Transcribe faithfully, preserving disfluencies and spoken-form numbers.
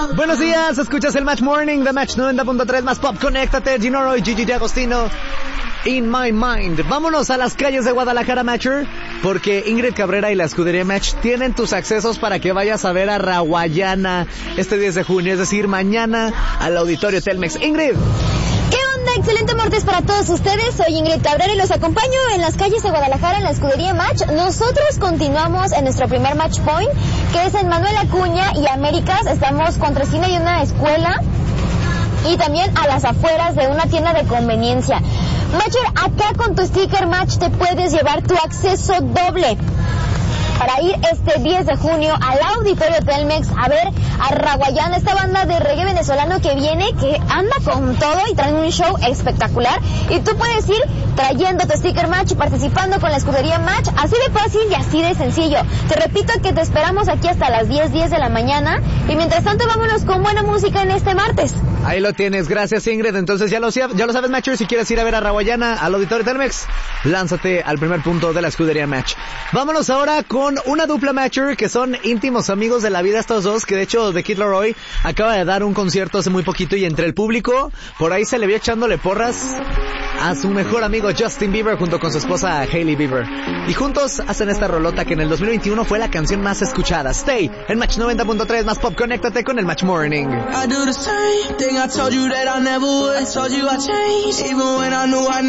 Buenos días, escuchas el Match Morning de Match noventa punto tres más Pop. Conéctate, Gino Roy, Gigi D'Agostino, In My Mind. Vámonos a las calles de Guadalajara, Matcher, porque Ingrid Cabrera y la escudería Match tienen tus accesos para que vayas a ver a Rawayana este diez de junio, es decir, mañana al Auditorio Telmex. Ingrid. ¿Qué onda? Excelente martes para todos ustedes. Soy Ingrid Cabrera y los acompaño en las calles de Guadalajara en la escudería Match. Nosotros continuamos en nuestro primer Match Point, que es en Manuel Acuña y Américas. Estamos contra esquina y una escuela y también a las afueras de una tienda de conveniencia. Matcher, acá con tu sticker Match te puedes llevar tu acceso doble para ir este diez de junio al Auditorio Telmex a ver a Rawayana, esta banda de reggae venezolano que viene, que anda con todo y traen un show espectacular. Y tú puedes ir trayendo tu sticker Match y participando con la escudería Match, así de fácil y así de sencillo. Te repito que te esperamos aquí hasta las diez, diez de la mañana. Y mientras tanto, vámonos con buena música en este martes. Ahí lo tienes, gracias Ingrid. Entonces ya lo, ya lo sabes, Matcher, si quieres ir a ver a Rawayana al Auditorio Telmex, lánzate al primer punto de la escudería Match. Vámonos ahora con una dupla Matcher que son íntimos amigos de la vida estos dos, que de hecho The Kid Laroi acaba de dar un concierto hace muy poquito y entre el público por ahí se le vio echándole porras a su mejor amigo Justin Bieber junto con su esposa Hailey Bieber. Y juntos hacen esta rolota que en el dos mil veintiuno fue la canción más escuchada. Stay en Match noventa punto tres más Pop. Conéctate con el Match Morning. I do the same thing I told you that I never would. I told you I changed even when I knew I